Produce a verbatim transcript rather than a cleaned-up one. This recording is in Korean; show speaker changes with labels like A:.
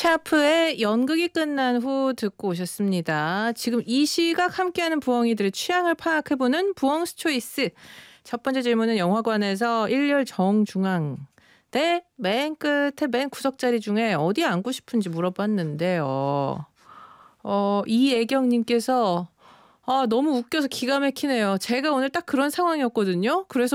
A: 샤프의 연극이 끝난 후 듣고 오셨습니다. 지금 이 시각 함께하는 부엉이들의 취향을 파악해보는 부엉스 초이스. 첫 번째 질문은 영화관에서 일렬 정중앙 대 맨 끝에 맨 구석자리 중에 어디 앉고 싶은지 물어봤는데요. 어, 이애경님께서 아, 너무 웃겨서 기가 막히네요. 제가 오늘 딱 그런 상황이었거든요. 그래서